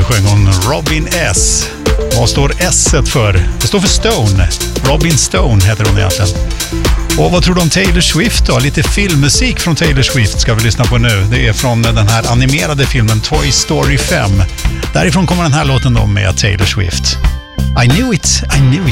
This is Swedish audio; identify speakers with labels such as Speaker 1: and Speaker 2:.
Speaker 1: så sjöng hon Robin S. Vad står S-et för? Det står för Stone. Robin Stone heter hon egentligen. Och vad tror du om Taylor Swift då? Lite filmmusik från Taylor Swift ska vi lyssna på nu. Det är från den här animerade filmen Toy Story 5. Därifrån kommer den här låten då med Taylor Swift. I knew it, I knew